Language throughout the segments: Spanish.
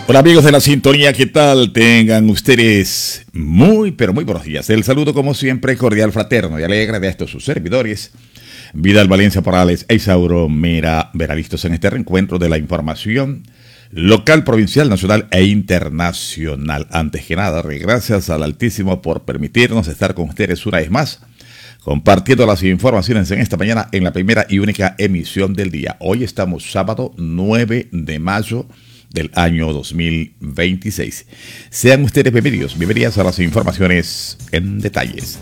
Hola amigos de la sintonía, ¿qué tal? Tengan ustedes muy, pero muy buenos días. El saludo como siempre cordial, fraterno y alegre de estos sus servidores. Vidal Valencia Morales e Isauro Mera Veralistos en este reencuentro de la información local, provincial, nacional e internacional. Antes que nada, gracias al Altísimo por permitirnos estar con ustedes una vez más, compartiendo las informaciones en esta mañana en la primera y única emisión del día. Hoy estamos sábado 9 de mayo del año 2026. Sean ustedes bienvenidas a las informaciones en detalles.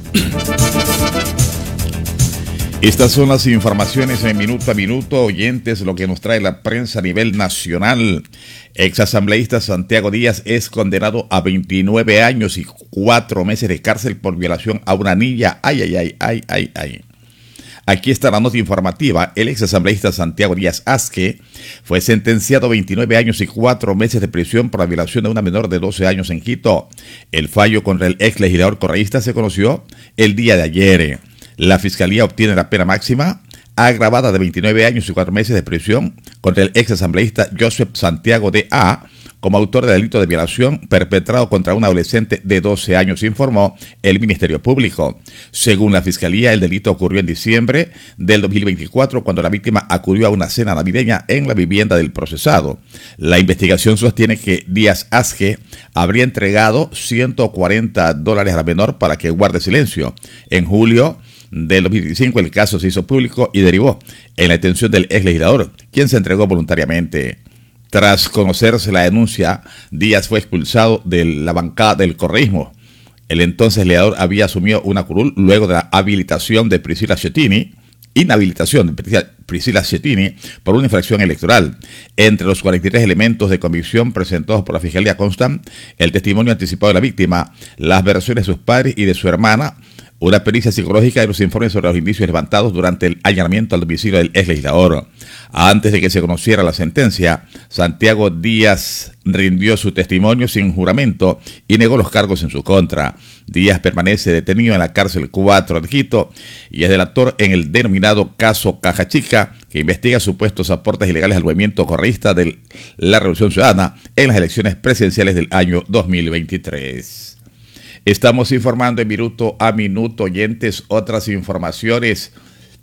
Estas son las informaciones en minuto a minuto, oyentes, lo que nos trae la prensa a nivel nacional. Exasambleísta Santiago Díaz es condenado a 29 años y 4 meses de cárcel por violación a una niña. Ay. Aquí está la nota informativa. El exasambleísta Santiago Díaz Asque fue sentenciado a 29 años y 4 meses de prisión por la violación de una menor de 12 años en Quito. El fallo contra el ex legislador correísta se conoció el día de ayer. La Fiscalía obtiene la pena máxima agravada de 29 años y 4 meses de prisión contra el exasambleísta Joseph Santiago D.A., como autor del delito de violación perpetrado contra un adolescente de 12 años, informó el Ministerio Público. Según la Fiscalía, el delito ocurrió en diciembre del 2024, cuando la víctima acudió a una cena navideña en la vivienda del procesado. La investigación sostiene que Díaz Asque habría entregado $140 a la menor para que guarde silencio. En julio del 2025 el caso se hizo público y derivó en la detención del ex legislador, quien se entregó voluntariamente. Tras conocerse la denuncia, Díaz fue expulsado de la bancada del correísmo. El entonces legislador había asumido una curul luego de la inhabilitación de Priscila Schettini por una infracción electoral. Entre los 43 elementos de convicción presentados por la Fiscalía constan el testimonio anticipado de la víctima, las versiones de sus padres y de su hermana, una pericia psicológica y los informes sobre los indicios levantados durante el allanamiento al domicilio del ex legislador. Antes de que se conociera la sentencia, Santiago Díaz rindió su testimonio sin juramento y negó los cargos en su contra. Díaz permanece detenido en la cárcel 4 de Quito y es delator en el denominado caso Caja Chica, que investiga supuestos aportes ilegales al movimiento correísta de la Revolución Ciudadana en las elecciones presidenciales del año 2023. Estamos informando en minuto a minuto, oyentes, otras informaciones.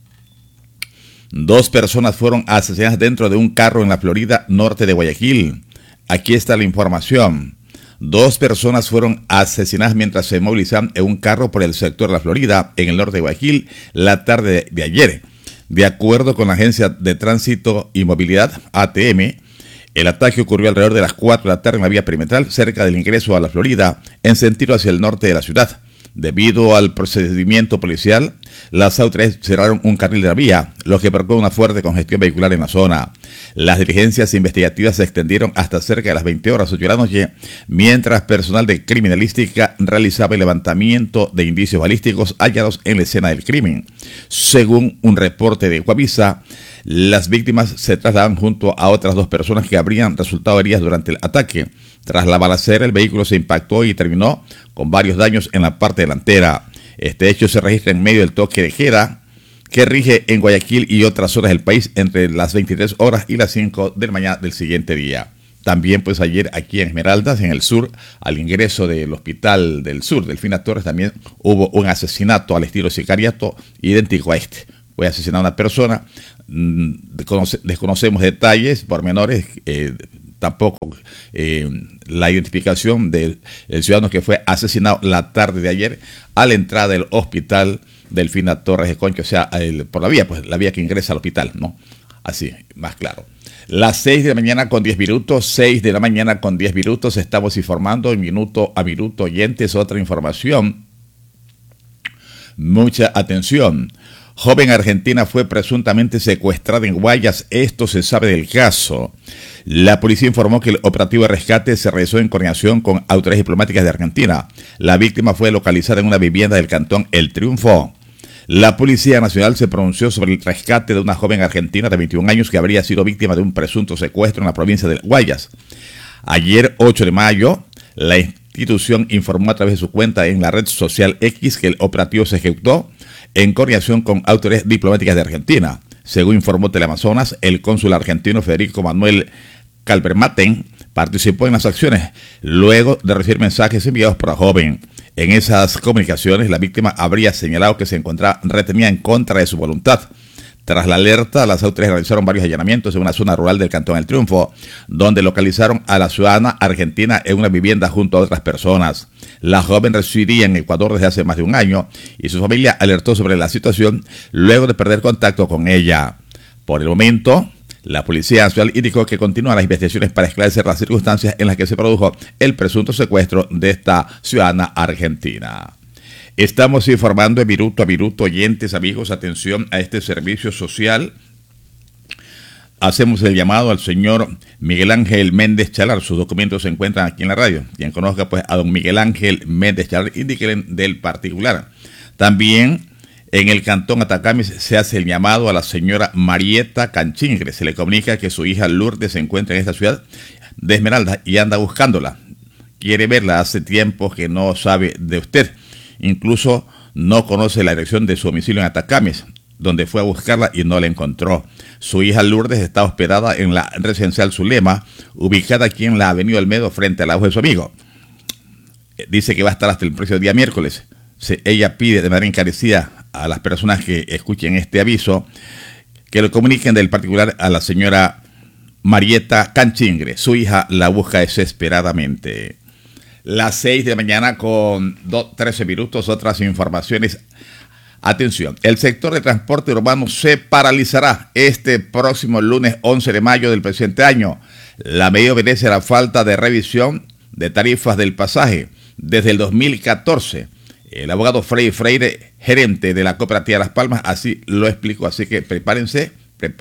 2 personas fueron asesinadas dentro de un carro en la Florida, norte de Guayaquil. Aquí está la información. 2 personas fueron asesinadas mientras se movilizaban en un carro por el sector de la Florida, en el norte de Guayaquil, la tarde de ayer. De acuerdo con la Agencia de Tránsito y Movilidad, ATM, el ataque ocurrió alrededor de las 4 de la tarde en la vía perimetral, cerca del ingreso a la Florida, en sentido hacia el norte de la ciudad. Debido al procedimiento policial, las autoridades cerraron un carril de la vía, lo que provocó una fuerte congestión vehicular en la zona. Las diligencias investigativas se extendieron hasta cerca de las 20 horas 8 de la noche, mientras personal de criminalística realizaba el levantamiento de indicios balísticos hallados en la escena del crimen. Según un reporte de Guavisa, las víctimas se trasladaban junto a otras 2 personas que habrían resultado heridas durante el ataque. Tras la balacera, el vehículo se impactó y terminó con varios daños en la parte delantera. Este hecho se registra en medio del toque de queda que rige en Guayaquil y otras zonas del país entre las 23 horas y las 5 de la mañana del siguiente día. También pues ayer aquí en Esmeraldas, en el sur, al ingreso del Hospital del Sur, Delfina Torres, también hubo un asesinato al estilo sicariato idéntico a este. Fue asesinada una persona, desconocemos detalles, pormenores, tampoco la identificación del ciudadano que fue asesinado la tarde de ayer a la entrada del Hospital Delfina Torres de Concho, o sea, por la vía, pues la vía que ingresa al hospital, ¿no? Así, más claro. Las 6 de la mañana con 10 minutos, 6 de la mañana con 10 minutos, estamos informando en minuto a minuto, oyentes, otra información. Mucha atención. Joven argentina fue presuntamente secuestrada en Guayas. Esto se sabe del caso. La policía informó que el operativo de rescate se realizó en coordinación con autoridades diplomáticas de Argentina. La víctima fue localizada en una vivienda del cantón El Triunfo. La Policía Nacional se pronunció sobre el rescate de una joven argentina de 21 años que habría sido víctima de un presunto secuestro en la provincia de Guayas. Ayer, 8 de mayo, la institución informó a través de su cuenta en la red social X que el operativo se ejecutó en coordinación con autoridades diplomáticas de Argentina. Según informó Teleamazonas, el cónsul argentino Federico Manuel Calvermaten participó en las acciones luego de recibir mensajes enviados por la joven. En esas comunicaciones, la víctima habría señalado que se encontraba retenida en contra de su voluntad. Tras la alerta, las autoridades realizaron varios allanamientos en una zona rural del Cantón El Triunfo, donde localizaron a la ciudadana argentina en una vivienda junto a otras personas. La joven residía en Ecuador desde hace más de un año y su familia alertó sobre la situación luego de perder contacto con ella. Por el momento, la Policía Nacional indicó que continúan las investigaciones para esclarecer las circunstancias en las que se produjo el presunto secuestro de esta ciudadana argentina. Estamos informando de minuto a minuto, oyentes, amigos, atención a este servicio social. Hacemos el llamado al señor Miguel Ángel Méndez Chalar. Sus documentos se encuentran aquí en la radio. Quien conozca pues a don Miguel Ángel Méndez Chalar, indíquenle del particular. También en el Cantón Atacames se hace el llamado a la señora Marieta Canchingre. Se le comunica que su hija Lourdes se encuentra en esta ciudad de Esmeralda y anda buscándola. Quiere verla, hace tiempo que no sabe de usted. Incluso no conoce la dirección de su domicilio en Atacames, donde fue a buscarla y no la encontró. Su hija Lourdes está hospedada en la residencial Zulema, ubicada aquí en la avenida Olmedo, frente al auto de su amigo. Dice que va a estar hasta el próximo día miércoles. Ella pide de manera encarecida a las personas que escuchen este aviso que lo comuniquen del particular a la señora Marieta Canchingre. Su hija la busca desesperadamente. Las 6 de la mañana con 13 minutos, otras informaciones. Atención, el sector de transporte urbano se paralizará este próximo lunes 11 de mayo del presente año. La medida obedece a la falta de revisión de tarifas del pasaje desde el 2014. El abogado Freddy Freire, gerente de la cooperativa Las Palmas, así lo explicó. Así que prepárense,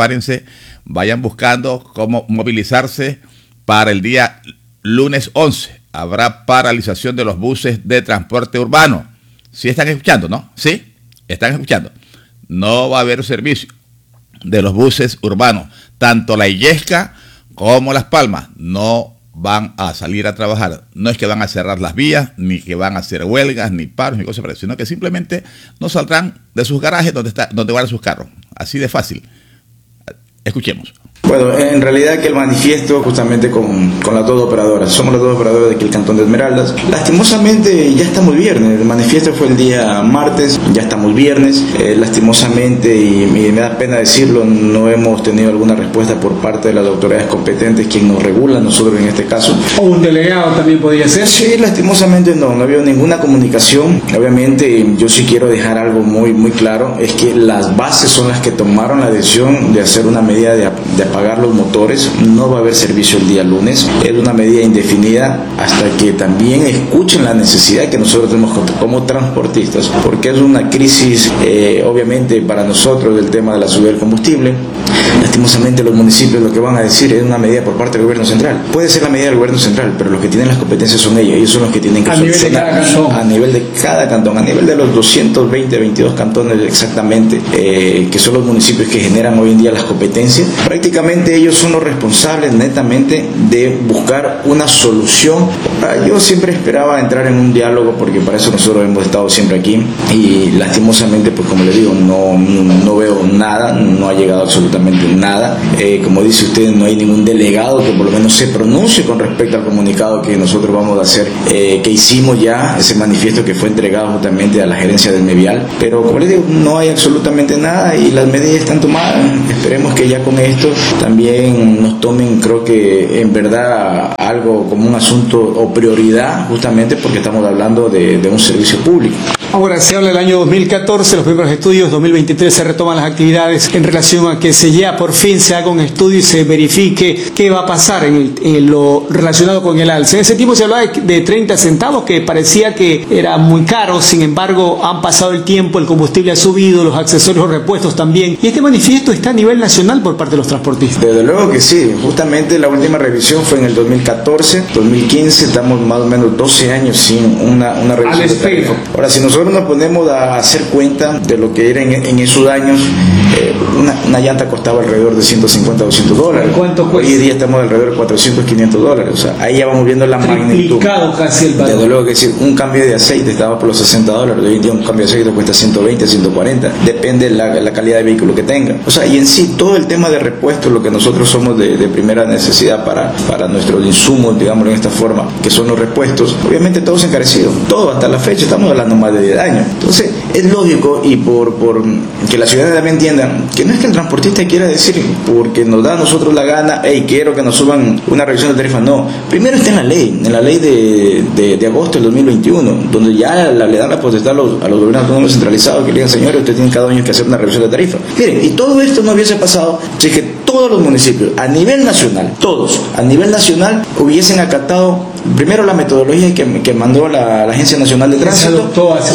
vayan buscando cómo movilizarse para el día lunes 11. Habrá paralización de los buses de transporte urbano. ¿Sí están escuchando, no? ¿Sí? ¿Están escuchando? No va a haber servicio de los buses urbanos. Tanto la Illesca como Las Palmas no van a salir a trabajar. No es que van a cerrar las vías, ni que van a hacer huelgas, ni paros, ni cosas por eso, sino que simplemente no saldrán de sus garajes donde guardan sus carros. Así de fácil. Escuchemos. Bueno, en realidad que el manifiesto justamente con las dos operadoras, somos las dos operadoras de aquí el Cantón de Esmeraldas. Lastimosamente ya estamos viernes, el manifiesto fue el día martes, ya estamos viernes, lastimosamente y me da pena decirlo, no hemos tenido alguna respuesta por parte de las autoridades competentes quien nos regula, nosotros en este caso. ¿O un delegado también podría ser? Sí, lastimosamente no ha habido ninguna comunicación. Obviamente yo sí quiero dejar algo muy claro, es que las bases son las que tomaron la decisión de hacer una medida de apagar los motores. No va a haber servicio el día lunes, es una medida indefinida hasta que también escuchen la necesidad que nosotros tenemos como transportistas, porque es una crisis obviamente para nosotros del tema de la subida del combustible. Lastimosamente los municipios lo que van a decir es una medida por parte del gobierno central. Puede ser la medida del gobierno central, pero los que tienen las competencias son ellos son los que tienen que solucionar a nivel de cada cantón, a nivel de los 22 cantones exactamente, que son los municipios que generan hoy en día las competencias. Prácticamente ellos son los responsables netamente de buscar una solución. Yo siempre esperaba entrar en un diálogo porque para eso nosotros hemos estado siempre aquí y lastimosamente pues como le digo no veo nada, no ha llegado absolutamente nada. Como dice usted, no hay ningún delegado que por lo menos se pronuncie con respecto al comunicado que nosotros vamos a hacer, que hicimos ya, ese manifiesto que fue entregado justamente a la gerencia del Mevial, pero como les digo, no hay absolutamente nada y las medidas están tomadas. Esperemos que ya con esto también nos tomen, creo que en verdad algo como un asunto o prioridad, justamente porque estamos hablando de un servicio público. Ahora se habla del año 2014, los primeros estudios, 2023 se retoman las actividades en relación a que por fin se haga un estudio y se verifique qué va a pasar en lo relacionado con el alza. En ese tiempo se hablaba de 30 centavos, que parecía que era muy caro, sin embargo han pasado el tiempo, el combustible ha subido, los accesorios, los repuestos también, y este manifiesto está a nivel nacional por parte de los transportistas. Desde luego que sí, justamente la última revisión fue en el 2014, 2015, estamos más o menos 12 años sin una revisión de tarifa. Ahora, si nosotros nos ponemos a hacer cuenta de lo que era en esos años, una llanta costaba estaba alrededor de 150 $200. ¿Cuánto cuesta? Hoy día estamos alrededor de $400, $500. O sea, ahí ya vamos viendo la magnitud. Triplicado casi el valor. Desde luego que si un cambio de aceite estaba por los $60, hoy en día un cambio de aceite cuesta 120, 140, depende de la calidad de vehículo que tenga. O sea, y en sí todo el tema de repuestos, lo que nosotros somos de primera necesidad para nuestros insumos, digámoslo en esta forma, que son los repuestos, obviamente todo se ha encarecido, todo hasta la fecha, estamos hablando más de 10 años. Entonces es lógico, y por que la ciudadanía también entienda que no es que el transportista quiera decir porque nos da a nosotros la gana, hey, quiero que nos suban una revisión de tarifa. No, primero está en la ley de agosto del 2021, donde ya le dan la potestad a los gobiernos autónomos centralizados que le digan, señores, usted tiene cada año que hacer una revisión de tarifa. Miren, y todo esto no hubiese pasado si es que todos los municipios a nivel nacional, todos a nivel nacional, hubiesen acatado primero la metodología que mandó la Agencia Nacional de Tránsito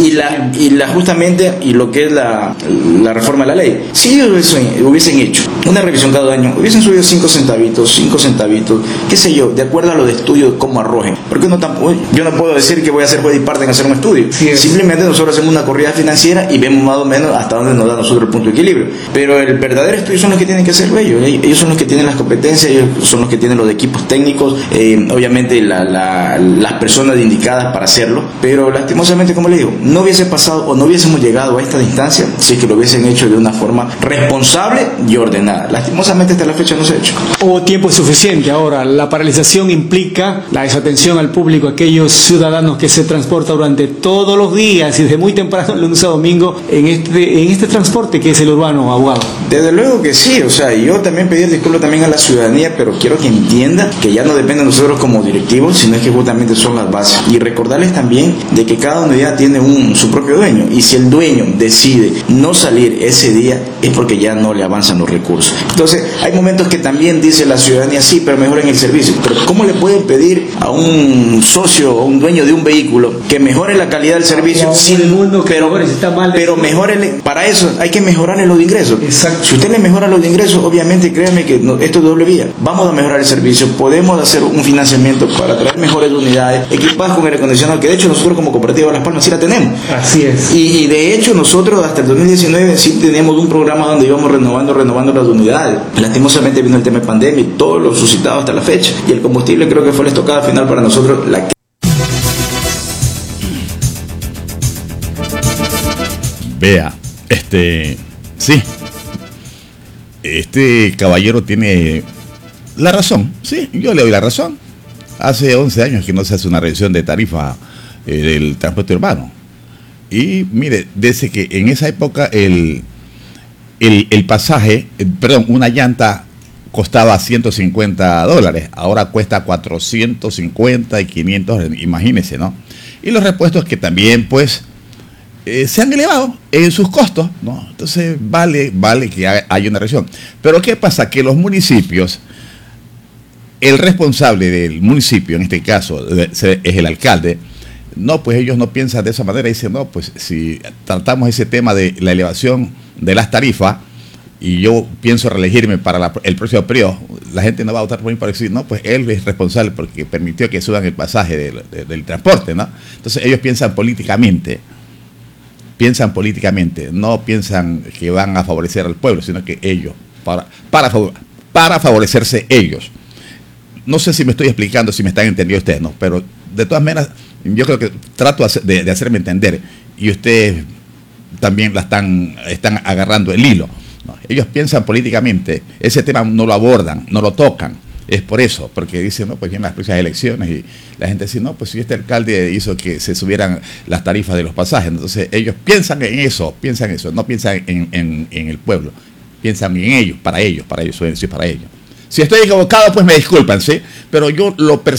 y la justamente y lo que es la reforma de la ley. Si ellos hubiesen hecho una revisión cada año, hubiesen subido 5 centavitos, qué sé yo, de acuerdo a los estudios cómo arrojen. Porque yo no puedo decir que voy a hacer juez y parte en hacer un estudio. Simplemente nosotros hacemos una corrida financiera y vemos más o menos hasta dónde nos da a nosotros el punto de equilibrio. Pero el verdadero estudio son los que tienen que hacerlo ellos son los que tienen las competencias, ellos son los que tienen los equipos técnicos, obviamente las personas indicadas para hacerlo, pero lastimosamente, como le digo, no hubiese pasado o no hubiésemos llegado a esta instancia si es que lo hubiesen hecho de una forma responsable y ordenada. Lastimosamente hasta la fecha no se ha hecho. Hubo tiempo suficiente. Ahora, la paralización implica la desatención al público, aquellos ciudadanos que se transportan durante todos los días y desde muy temprano, lunes a domingo, en este transporte que es el urbano, abogado. Desde luego que sí, o sea, yo también pedí disculpas también a la ciudadanía, pero quiero que entienda que ya no depende de nosotros como directivos, sino que justamente son las bases. Y recordarles también de que cada unidad tiene su propio dueño, y si el dueño decide no salir ese día es porque ya no le avanzan los recursos. Entonces, hay momentos que también dice la ciudadanía, sí, pero mejoren el servicio. Pero ¿cómo le pueden pedir a un socio o un dueño de un vehículo que mejore la calidad del servicio? Pero mejore, para eso hay que mejorarle los ingresos. Exacto. Si usted le mejora los ingresos, obviamente créanme que esto es doble vía. Vamos a mejorar el servicio, podemos hacer un financiamiento para traer mejores unidades, equipadas con aire acondicionado, que de hecho nosotros como cooperativa Las Palmas sí la tenemos. Así es. Y de hecho nosotros hasta el 2019 sí teníamos un programa donde íbamos renovando las unidades. Lastimosamente vino el tema de pandemia y todo lo suscitado hasta la fecha. Y el combustible creo que fue la estocada final para nosotros. Vea, sí, este caballero tiene la razón, sí, yo le doy la razón. Hace 11 años que no se hace una revisión de tarifa del transporte urbano. Y mire, desde que en esa época el pasaje, una llanta costaba $150, ahora cuesta 450 y 500, imagínense, ¿no? Y los repuestos que también, pues, se han elevado en sus costos, ¿no? Entonces vale que haya una revisión. Pero ¿qué pasa? Que los municipios, el responsable del municipio, en este caso es el alcalde, no, pues ellos no piensan de esa manera. Dicen, no, pues si tratamos ese tema de la elevación de las tarifas y yo pienso reelegirme para el próximo periodo, la gente no va a votar por mí para decir, no, pues él es responsable porque permitió que suban el pasaje del transporte, ¿no? Entonces ellos piensan políticamente, no piensan que van a favorecer al pueblo, sino que ellos, para favorecerse ellos. No sé si me estoy explicando, si me están entendiendo ustedes, ¿no? Pero de todas maneras, yo creo que trato de hacerme entender, y ustedes también están agarrando el hilo, ¿no? Ellos piensan políticamente, ese tema no lo abordan, no lo tocan. Es por eso, porque dicen, no, pues vienen las próximas elecciones y la gente dice, no, pues si este alcalde hizo que se subieran las tarifas de los pasajes, entonces ellos piensan en eso, no piensan en el pueblo, piensan en ellos, para ellos, sí, para ellos. Si estoy equivocado, pues me disculpan, ¿sí? Pero yo lo percibo